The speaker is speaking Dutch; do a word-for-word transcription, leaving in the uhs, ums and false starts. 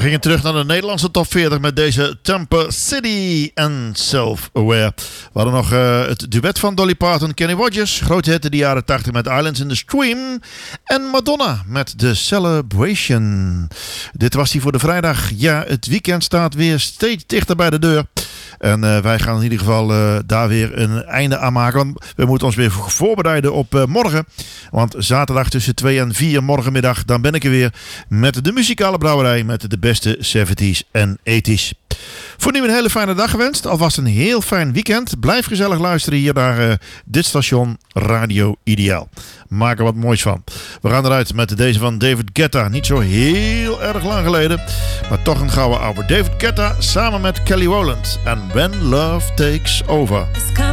gingen terug naar de Nederlandse top veertig met deze Tampa City en Self-Aware. We hadden nog uh, het duet van Dolly Parton, Kenny Rogers, grote hit in de jaren tachtig met Islands in the Stream. En Madonna met The Celebration. Dit was die voor de vrijdag. Ja, het weekend staat weer steeds dichter bij de deur. En uh, wij gaan in ieder geval uh, daar weer een einde aan maken. Want we moeten ons weer voorbereiden op uh, morgen. Want zaterdag tussen twee en vier morgenmiddag, dan ben ik er weer met de muzikale brouwerij met de beste zeventies en eighties. Voor nu een hele fijne dag gewenst. Alvast een heel fijn weekend. Blijf gezellig luisteren hier naar uh, dit station Radio Ideaal. Maak er wat moois van. We gaan eruit met deze van David Guetta. Niet zo heel erg lang geleden, maar toch een gouden oude. David Guetta samen met Kelly Rowland. En When Love Takes Over.